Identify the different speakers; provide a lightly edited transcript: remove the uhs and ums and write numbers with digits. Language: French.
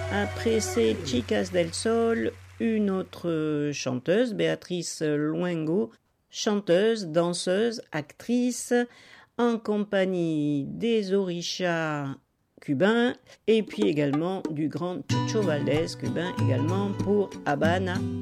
Speaker 1: Après ces Chicas del Sol, une autre chanteuse, Béatrice Luengo, chanteuse, danseuse, actrice, en compagnie des Orishas cubains et puis également du grand Chucho Valdés cubain également pour Habana.